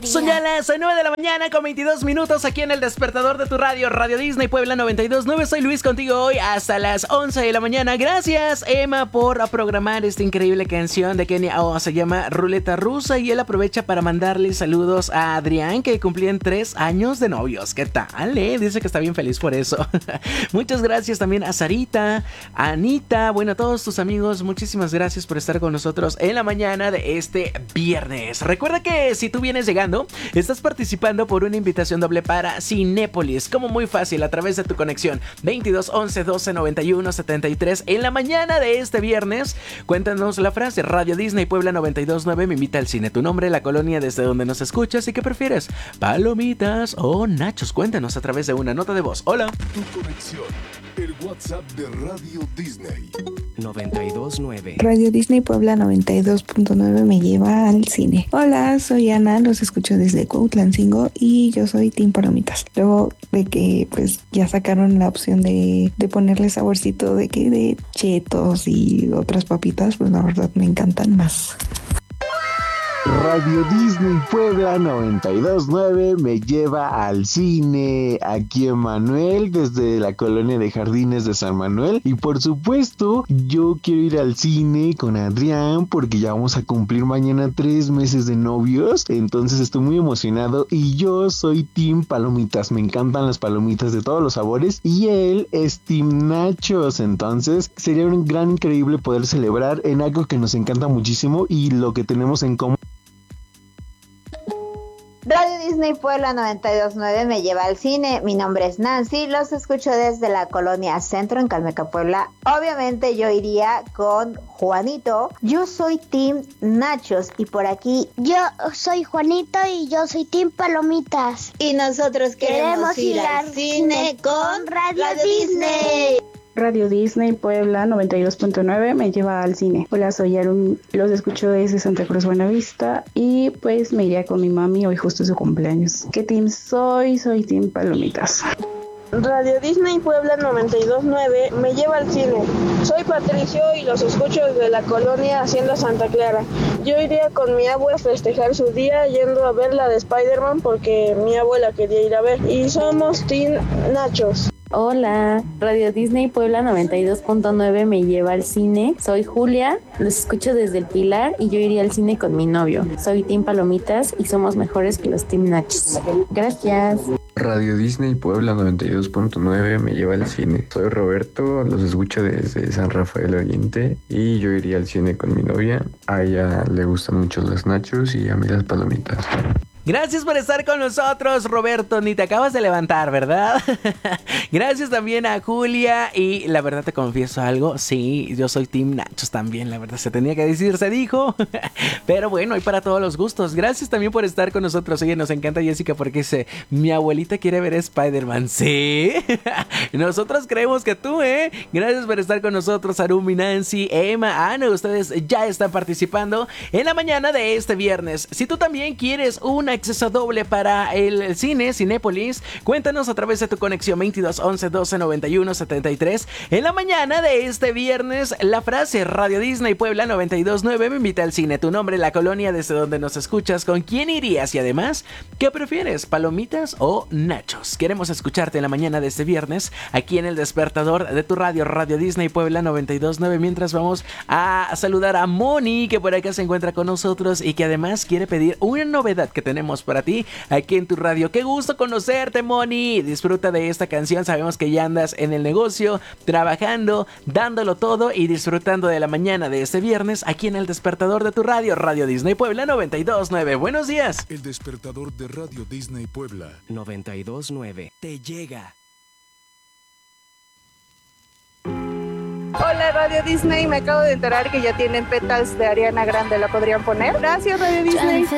Son ya las 9 de la mañana con 22 minutos aquí en el despertador de tu radio, Radio Disney Puebla 92.9. Soy Luis contigo hoy hasta las 11 de la mañana. Gracias, Emma, por programar esta increíble canción de Kenia. Se llama Ruleta Rusa y él aprovecha para mandarle saludos a Adrián, que cumplían 3 años de novios. ¿Qué tal, Dice que está bien feliz por eso. Muchas gracias también a Sarita, a Anita, bueno, a todos tus amigos. Muchísimas gracias por estar con nosotros en la mañana de este viernes. Recuerda que si tú vienes llegando, estás participando por una invitación doble para Cinépolis. Como muy fácil, a través de tu conexión 22 11 12 91 73. En la mañana de este viernes, cuéntanos la frase: Radio Disney Puebla 92.9 me invita al cine. Tu nombre, la colonia desde donde nos escuchas y qué prefieres, palomitas o nachos. Cuéntanos a través de una nota de voz. Hola. Tu conexión, el WhatsApp de Radio Disney 92.9. Radio Disney Puebla 92.9 me lleva al cine. Hola, soy Ana, los escucho desde Cuautlancingo y yo soy Team Palomitas. Luego de que pues ya sacaron la opción de ponerle saborcito de chetos y otras papitas, pues la verdad me encantan más. Radio Disney Puebla 92.9 me lleva al cine. Aquí Emanuel desde la colonia de Jardines de San Manuel. Y por supuesto, yo quiero ir al cine con Adrián porque ya vamos a cumplir mañana 3 meses de novios. Entonces estoy muy emocionado y yo soy Team Palomitas. Me encantan las palomitas de todos los sabores y él es Team Nachos. Entonces sería un gran increíble poder celebrar en algo que nos encanta muchísimo y lo que tenemos en común. Radio Disney Puebla 92.9 me lleva al cine. Mi nombre es Nancy, los escucho desde la colonia Centro en Calmeca, Puebla. Obviamente yo iría con Juanito. Yo soy Team Nachos y por aquí yo soy Juanito y yo soy Team Palomitas. Y nosotros queremos ir al cine con Radio Disney. Radio Disney Puebla 92.9 me lleva al cine. Hola, soy Arun, los escucho desde Santa Cruz Buenavista y pues me iría con mi mami, hoy justo es su cumpleaños. ¿Qué team soy? Soy Team Palomitas. Radio Disney Puebla 92.9 me lleva al cine. Soy Patricio y los escucho desde la colonia Hacienda Santa Clara. Yo iría con mi abuela a festejar su día yendo a ver la de Spider-Man porque mi abuela quería ir a ver. Y somos Team Nachos. Hola, Radio Disney Puebla 92.9 me lleva al cine. Soy Julia, los escucho desde El Pilar y yo iría al cine con mi novio. Soy Team Palomitas y somos mejores que los Team Nachos. Gracias. Radio Disney Puebla 92.9 me lleva al cine. Soy Roberto, los escucho desde San Rafael Oriente y yo iría al cine con mi novia. A ella le gustan mucho los nachos y a mí las palomitas. Gracias por estar con nosotros, Roberto. Ni te acabas de levantar, ¿verdad? Gracias también a Julia. Y la verdad te confieso algo. Sí, yo soy Team Nachos también. La verdad se tenía que decir, se dijo. Pero bueno, hay para todos los gustos. Gracias también por estar con nosotros. Oye, nos encanta Jessica porque dice: mi abuelita quiere ver Spider-Man. Sí. Nosotros creemos que tú, Gracias por estar con nosotros, Arumi, Nancy, Emma, Ana. Ustedes ya están participando en la mañana de este viernes. Si tú también quieres una acceso doble para el cine, Cinépolis, cuéntanos a través de tu conexión 22 11 12 91 73. En la mañana de este viernes, la frase: Radio Disney Puebla 92.9 me invita al cine. Tu nombre, la colonia desde donde nos escuchas, con quién irías y además, ¿qué prefieres? ¿Palomitas o nachos? Queremos escucharte en la mañana de este viernes aquí en el despertador de tu radio, Radio Disney Puebla 92.9. Mientras vamos a saludar a Moni, que por acá se encuentra con nosotros y que además quiere pedir una novedad que tenemos para ti aquí en tu radio. Qué gusto conocerte, Moni. Disfruta de esta canción. Sabemos que ya andas en el negocio, trabajando, dándolo todo y disfrutando de la mañana de este viernes aquí en el despertador de tu radio, Radio Disney Puebla 92.9. Buenos días. El despertador de Radio Disney Puebla 92.9 te llega. Hola, Radio Disney, me acabo de enterar que ya tienen Petals de Ariana Grande, ¿la podrían poner? Gracias, Radio Disney.